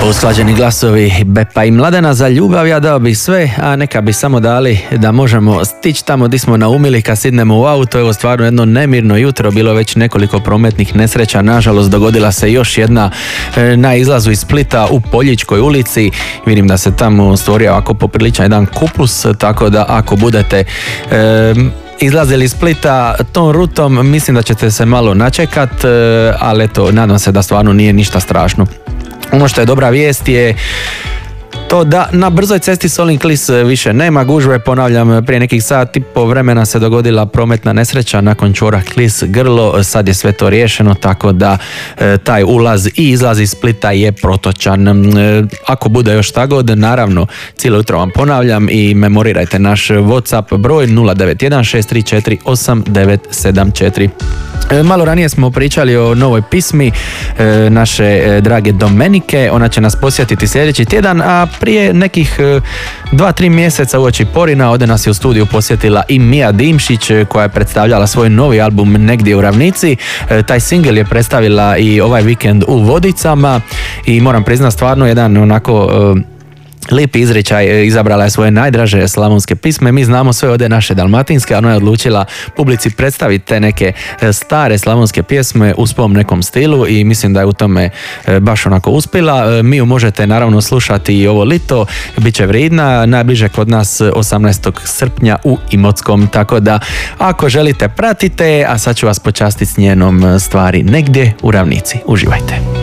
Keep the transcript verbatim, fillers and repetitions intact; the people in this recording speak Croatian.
Usklađeni glasovi Bepa i Mladena za ljubav, ja dao bih sve, a neka bi samo dali da možemo stići tamo gdje smo naumili kad sidnemo u auto. Evo stvarno jedno nemirno jutro, bilo već nekoliko prometnih nesreća, nažalost dogodila se još jedna e, na izlazu iz Splita u Poljičkoj ulici. Vidim da se tamo stvorio ovako popriličan jedan kupus, tako da ako budete e, izlazili iz Splita tom rutom, mislim da ćete se malo načekat, ali eto, nadam se da stvarno nije ništa strašno. Ono što je dobra vijest je to da na brzoj cesti Solin-Klis više nema gužve. Ponavljam, prije nekih sat i po vremena se dogodila prometna nesreća nakon čvora Klis-Grlo, sad je sve to riješeno, tako da e, taj ulaz i izlaz iz Splita je protočan. E, ako bude još tagod, naravno, cijelo jutro vam ponavljam i memorirajte naš WhatsApp broj nula devet jedan šest tri četiri osam devet sedam četiri. E, malo ranije smo pričali o novoj pismi e, naše e, drage Domenike, ona će nas posjetiti sljedeći tjedan, a prije nekih e, dva, tri mjeseca uoči Porina ovdje nas je u studiju posjetila i Mija Dimšić koja je predstavljala svoj novi album Negdje u ravnici. E, taj singl je predstavila i ovaj vikend u Vodicama i moram priznati stvarno jedan onako e, lijepi izričaj, izabrala je svoje najdraže slavonske pisme. Mi znamo sve ovdje naše dalmatinske, a ona je odlučila publici predstaviti te neke stare slavonske pjesme u svom nekom stilu i mislim da je u tome baš onako uspjela. Mi ju možete naravno slušati i ovo lito, bit će vridna, najbliže kod nas osamnaestog srpnja u Imotskom, tako da ako želite pratite, a sad ću vas počastiti s njenom stvari Negdje u ravnici. Uživajte.